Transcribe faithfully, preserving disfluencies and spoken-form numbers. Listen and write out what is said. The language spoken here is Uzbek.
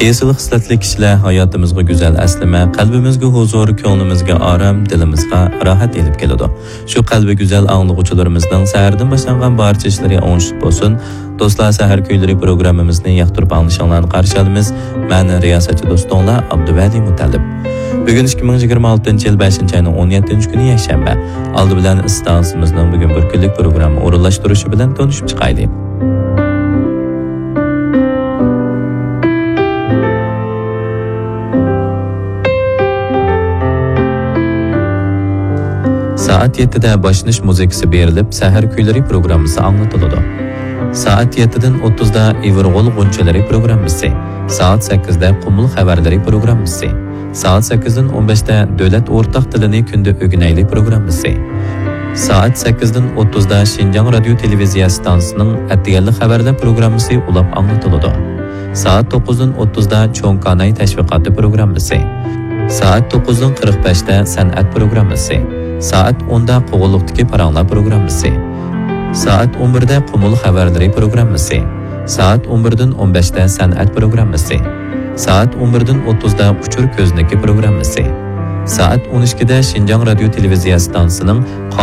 Esili xislatli kishilar hayotimizga go'zal aslama, qalbimizga huzur, ko'nglimizga orom, dilimizga rohat elib keladi. Shu qalbi go'zal anglovchilarimizning sahardan boshlangan barcha ishlari o'ngishib bo'lsin. Do'stlar, sahar kuylari programmamizni yoqtirib anglashinglarni qarshi olamiz. Men riyosatchi do'stinglar Abduvali Mutallib. Bugun ikki ming yigirma oltinchi yil beshinchi oyning o'n yettinchi kuni yakshanba. Oldi bilan istansimizning bugun bir kunlik programma o'rinlashtirishi bilan tanishib chiqaylik. Saat yettida boshlanish muzikasi berilib, sahar kuylari programmasi anglatiladi. Saat yettidan o'ttizda Ivrg'ul g'unchalari programmasi, saat sakkizda Qumul xabarlari programmasi, saat sakkizdan o'n beshda Davlat o'rtaq tilini kunda o'rganaylik programmasi, saat sakkizdan o'ttizda Shinjang radio televiziya stansiyasining atdiganli xabarlar programmasi ulab anglatiladi. Saat to'qqizdan o'ttizda Cho'nqanay tashviqoti programmasi, saat to'qqizdan qirq beshda san'at programmasi, saat o'nda Qo'g'irliqdagi paranglar programmasi, saat o'n birda Qumul xabarlari programmasi, saat o'n birdan o'n beshda san'at programmasi, saat o'n birdan o'ttizda Uchur ko'zniki programmasi, saat o'n ikkida Shinjang radio televiziya stansiyasining